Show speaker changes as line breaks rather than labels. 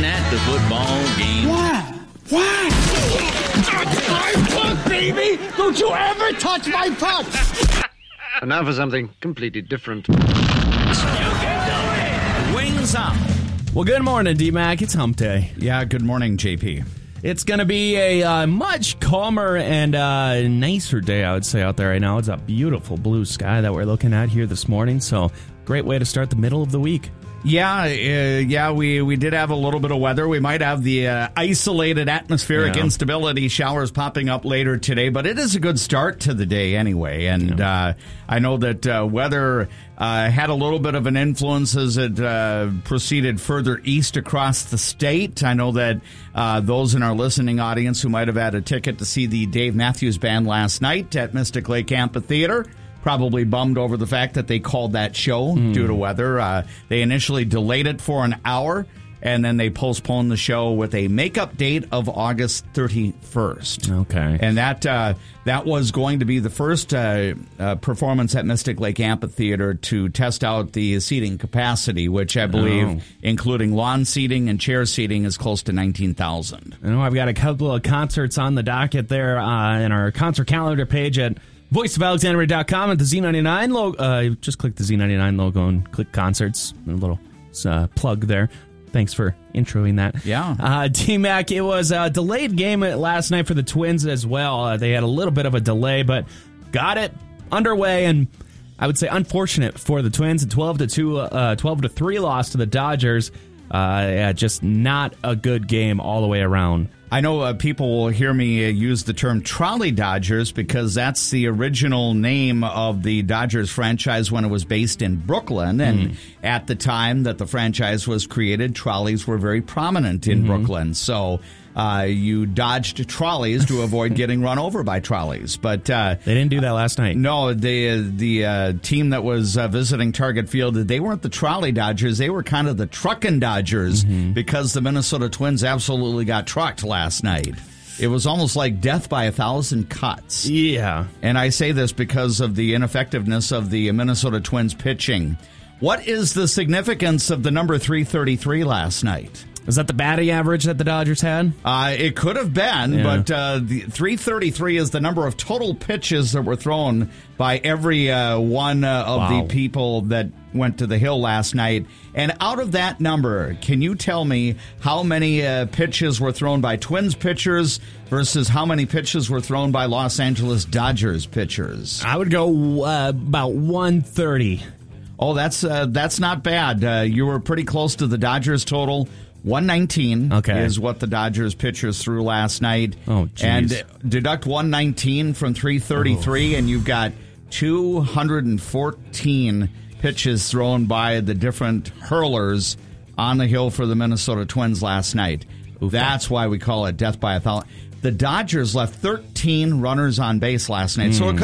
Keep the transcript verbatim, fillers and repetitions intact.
at the football game.
Why? Why? My puck, baby! Don't you ever touch my puck!
And now for something completely different.
Wings up.
Well, good morning, D-Mac. It's hump day.
Yeah, good morning, J P.
It's going to be a uh, much calmer and uh, nicer day, I would say, out there right now. It's a beautiful blue sky that we're looking at here this morning, so great way to start the middle of the week.
Yeah, uh, yeah, we, we did have a little bit of weather. We might have the uh, isolated atmospheric
Yeah.
instability showers popping up later today, but it is a good start to the day anyway. And
Yeah.
uh, I know that uh, weather uh, had a little bit of an influence as it uh, proceeded further east across the state. I know that uh, those in our listening audience who might have had a ticket to see the Dave Matthews Band last night at Mystic Lake Amphitheater probably bummed over the fact that they called that show mm. due to weather. Uh, they initially delayed it for an hour, and then they postponed the show with a makeup date of August thirty-first.
Okay.
And that uh, that was going to be the first uh, uh, performance at Mystic Lake Amphitheater to test out the seating capacity, which I believe,
Oh.
including lawn seating and chair seating, is close to nineteen thousand.
I know I've got a couple of concerts on the docket there uh, in our concert calendar page at voice of alexandria dot com at the Z ninety-nine logo. Uh, just click the Z ninety-nine logo and click concerts. A little uh, plug there. Thanks for introing that.
Yeah.
Uh, T-Mac, it was a delayed game last night for the Twins as well. Uh, they had a little bit of a delay, but got it underway, and I would say unfortunate for the Twins. A twelve to two, uh, twelve to three loss to the Dodgers. Uh, yeah, just not a good game all the way around.
I know uh, people will hear me uh, use the term Trolley Dodgers because that's the original name of the Dodgers franchise when it was based in Brooklyn. And mm. at the time that the franchise was created, trolleys were very prominent in mm-hmm. Brooklyn. So uh, you dodged trolleys to avoid getting run over by trolleys. But uh,
they didn't do that last night.
No, the, the uh, team that was uh, visiting Target Field, they weren't the Trolley Dodgers. They were kind of the Truckin' Dodgers mm-hmm. because the Minnesota Twins absolutely got trucked last night. It was almost like death by a thousand cuts.
Yeah.
And I say this because of the ineffectiveness of the Minnesota Twins pitching. What is the significance of the number three thirty-three last night?
Was that the batting average that the Dodgers had?
Uh, it could have been,
yeah.
but uh, the three thirty-three is the number of total pitches that were thrown by every uh, one uh, of
wow.
the people that went to the Hill last night. And out of that number, can you tell me how many uh, pitches were thrown by Twins pitchers versus how many pitches were thrown by Los Angeles Dodgers pitchers?
I would go uh, about one thirty.
Oh, that's uh, that's not bad. Uh, you were pretty close to the Dodgers total. one nineteen
okay.
is what the Dodgers pitchers threw last night.
Oh, geez.
And deduct one nineteen from three thirty-three, oh. and you've got two hundred fourteen pitches thrown by the different hurlers on the hill for the Minnesota Twins last night. Oof. That's why we call it death by a thousand. The Dodgers left thirteen runners on base last night, mm. so it could